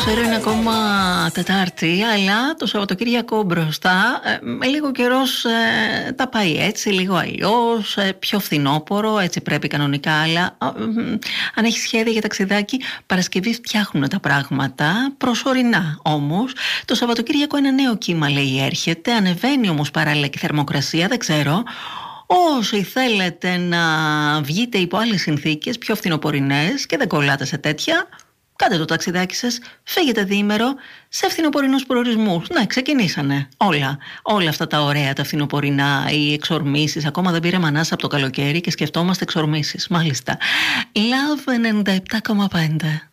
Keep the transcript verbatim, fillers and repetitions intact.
ξέρω είναι ακόμα Τετάρτη, αλλά το Σαββατοκύριακο μπροστά, με λίγο καιρός ε, τα πάει έτσι, λίγο αλλιώς, ε, πιο φθινόπορο, έτσι πρέπει κανονικά, αλλά ε, ε, αν έχει σχέδια για ταξιδάκι, Παρασκευή φτιάχνουν τα πράγματα, προσωρινά όμως. Το Σαββατοκύριακο ένα νέο κύμα λέει έρχεται, ανεβαίνει όμως παράλληλα και η θερμοκρασία, δεν ξέρω. Όσοι θέλετε να βγείτε υπό άλλες συνθήκες, πιο φθινοπορεινές και δεν κολλάτε σε τέτοια, κάντε το ταξιδάκι σας, φύγετε διήμερο σε φθινοπορεινούς προορισμούς. Ναι, ξεκινήσανε όλα. Όλα αυτά τα ωραία, τα φθινοπορεινά, οι εξορμήσεις. Ακόμα δεν πήραμε ανάσα από το καλοκαίρι και σκεφτόμαστε εξορμήσεις. Μάλιστα. Love ενενήντα επτά κόμμα πέντε.